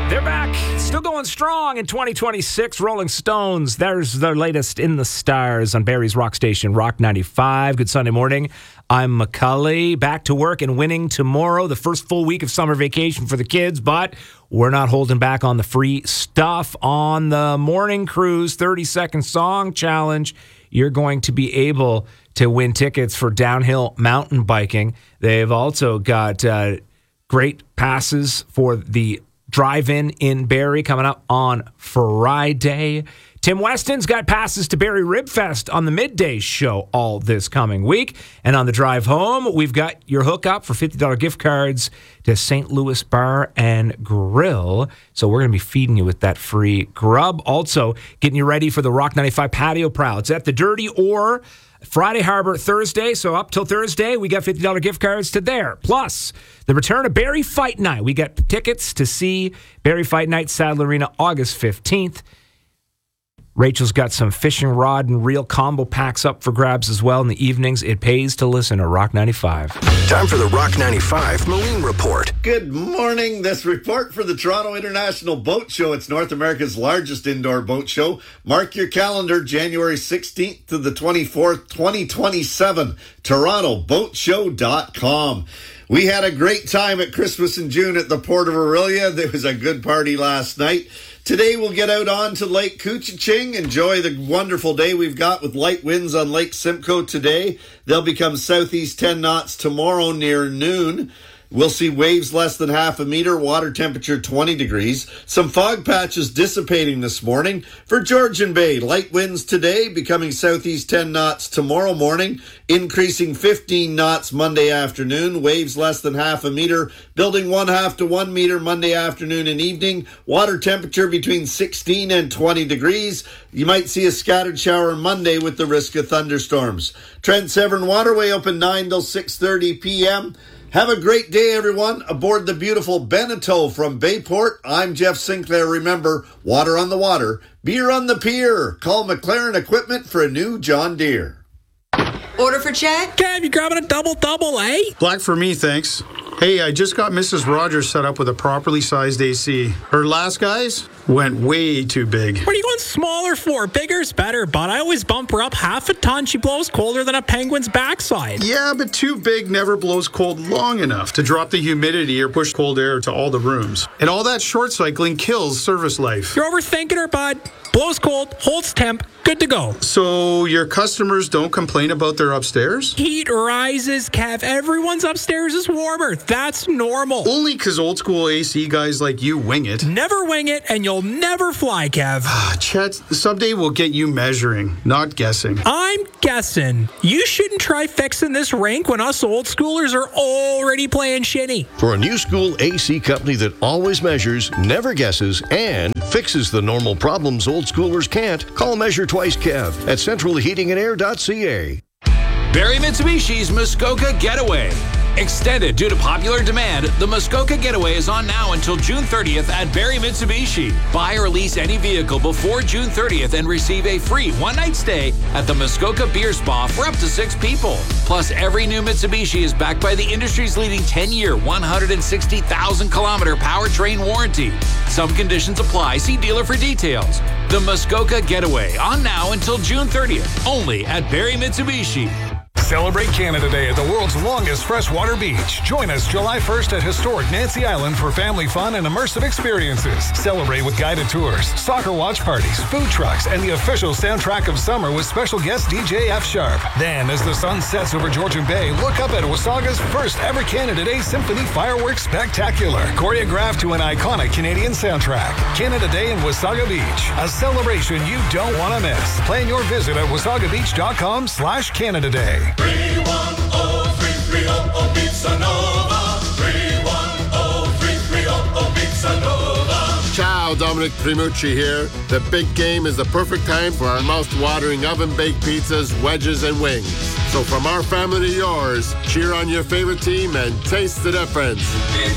They're back. Still going strong in 2026. Rolling Stones. There's their latest In the Stars on Barrie's rock station, Rock 95. Good Sunday morning. I'm McCully. Back to work and winning tomorrow. The first full week of summer vacation for the kids, but we're not holding back on the free stuff. On the morning cruise 30-second song challenge, you're going to be able to win tickets for downhill mountain biking. They've also got great passes for the drive-in in Barrie coming up on Friday. Tim Weston's got passes to Barrie Rib Fest on the midday show all this coming week. And on the drive home, we've got your hookup for $50 gift cards to St. Louis Bar and Grill. So we're going to be feeding you with that free grub. Also, getting you ready for the Rock 95 Patio Prowl. It's at the Dirty Oar, Friday Harbor, Thursday. So up till Thursday, we got $50 gift cards to there. Plus, the return of Barrie Fight Night. We got tickets to see Barrie Fight Night, Saddle Arena, August 15th. Rachel's got some fishing rod and reel combo packs up for grabs as well in the evenings. It pays to listen to Rock 95. Time for the Rock 95 Marine Report. Good morning. This report for the Toronto International Boat Show. It's North America's largest indoor boat show. Mark your calendar, January 16th to the 24th, 2027. TorontoBoatShow.com. We had a great time at Christmas in June at the Port of Orillia. There was a good party last night. Today we'll get out onto Lake Couchiching, enjoy the wonderful day we've got with light winds on Lake Simcoe today. They'll become southeast 10 knots tomorrow near noon. We'll see waves less than half a meter, water temperature 20 degrees. Some fog patches dissipating this morning. For Georgian Bay, light winds today, becoming southeast 10 knots tomorrow morning, increasing 15 knots Monday afternoon. Waves less than half a meter, building 1/2 to 1 meter Monday afternoon and evening. Water temperature between 16 and 20 degrees. You might see a scattered shower Monday with the risk of thunderstorms. Trent Severn Waterway open 9 till 6:30 p.m. Have a great day, everyone, aboard the beautiful Beneteau from Bayport. I'm Jeff Sinclair. Remember, water on the water, beer on the pier. Call McLaren Equipment for a new John Deere. Order for Chad? Kev, you grabbing a double, eh? Black for me, thanks. Hey, I just got Mrs. Rogers set up with a properly sized AC. Her last guys went way too big. What are you going smaller for? Bigger's better, but I always bump her up half a ton. She blows colder than a penguin's backside. Yeah, but too big never blows cold long enough to drop the humidity or push cold air to all the rooms. And all that short cycling kills service life. You're overthinking her, bud. Blows cold, holds temp, good to go. So your customers don't complain about their upstairs? Heat rises, Kev. Everyone's upstairs is warmer. That's normal. Only because old school AC guys like you wing it. Never wing it, and you'll never fly, Kev. Chet, someday we'll get you measuring, not guessing. I'm guessing. You shouldn't try fixing this rink when us old schoolers are already playing shitty. For a new school AC company that always measures, never guesses, and fixes the normal problems old schoolers can't, call Measure Twice Kev at centralheatingandair.ca. Barrie Mitsubishi's Muskoka Getaway. Extended due to popular demand, the Muskoka Getaway is on now until June 30th at Barrie Mitsubishi. Buy or lease any vehicle before June 30th and receive a free one-night stay at the Muskoka Beer Spa for up to 6 people. Plus, every new Mitsubishi is backed by the industry's leading 10-year, 160,000-kilometer powertrain warranty. Some conditions apply. See dealer for details. The Muskoka Getaway, on now until June 30th, only at Barrie Mitsubishi. Celebrate Canada Day at the world's longest freshwater beach. Join us July 1st at historic Nancy Island for family fun and immersive experiences. Celebrate with guided tours, soccer watch parties, food trucks, and the official soundtrack of summer with special guest DJ F Sharp. Then, as the sun sets over Georgian Bay, look up at Wasaga's first ever Canada Day Symphony Fireworks Spectacular, choreographed to an iconic Canadian soundtrack. Canada Day in Wasaga Beach, a celebration you don't want to miss. Plan your visit at wasagabeach.com/Canada Day. 310-330 Pizza Nova. 310-330 Pizza Nova. Ciao, Dominic Primucci here. The big game is the perfect time for our mouth-watering oven-baked pizzas, wedges, and wings. So from our family to yours, cheer on your favorite team and taste the difference. It's